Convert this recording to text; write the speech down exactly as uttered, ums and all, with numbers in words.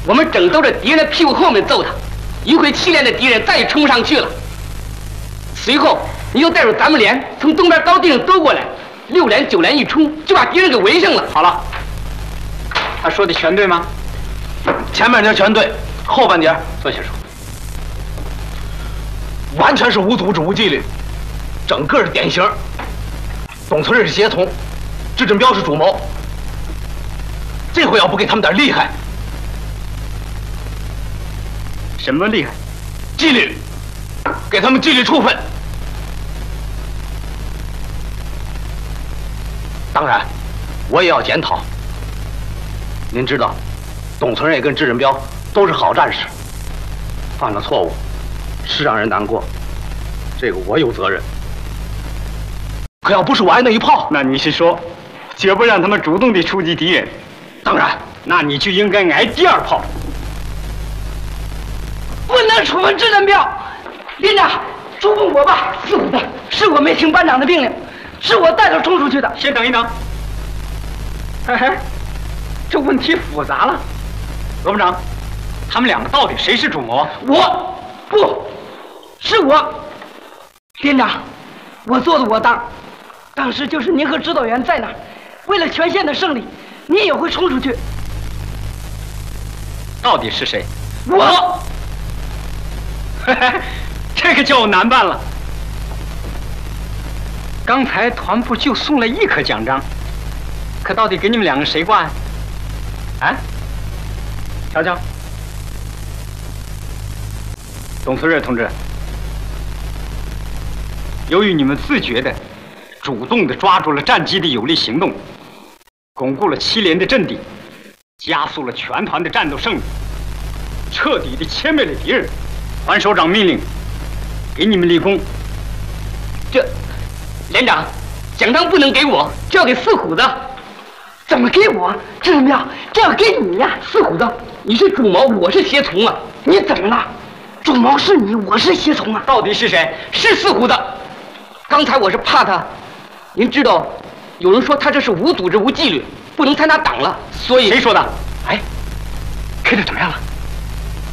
我们正兜着敌人的屁股后面揍他，一会气连的敌人再也冲不上去了。随后，你就带着咱们连从东边高地上兜过来，六连九连一冲，就把敌人给围上了。 好了，他说的全对吗？ 前半截全对，后半截坐下说。 完全是无组织无纪律，整个是典型。董存瑞是协同，智振彪是主谋。这回要不给他们点厉害， 什么厉害？ 纪律，给他们纪律处分。当然，我也要检讨。您知道，董存瑞跟智振彪都是好战士，犯了错误是让人难过，这个我有责任。可要不是我挨那一炮， 那你是说，绝不让他们主动地出击敌人？ 当然， 那你就应该挨第二炮。 不能处分智振彪，连长，处分我吧。是的，是我没听班长的命令，是我带头冲出去的。 先等一等。嘿嘿，这问题复杂了。罗部长，他们两个到底谁是主谋？ 我，不，是我。连长，我做的我当。当时就是您和指导员在那儿，为了全县的胜利，您也会冲出去。 到底是谁？ 我。 嘿嘿，这个就难办了。刚才团部就送了一颗奖章，可到底给你们两个谁挂呀？啊？瞧瞧，董存瑞同志，由于你们自觉的、主动的抓住了战机的有力行动，巩固了七连的阵地，加速了全团的战斗胜利，彻底的歼灭了敌人。团首长命令，给你们立功。 这，连长，奖章不能给我，这要给四虎子。怎么给我？智振彪，这要给你呀！四虎子，你是主谋，我是协从啊！你怎么了？主谋是你，我是协从啊！ 到底是谁？ 是四虎子。刚才我是怕他，您知道，有人说他这是无组织无纪律，不能参加党了，所以谁说的？ 哎，开的怎么样了？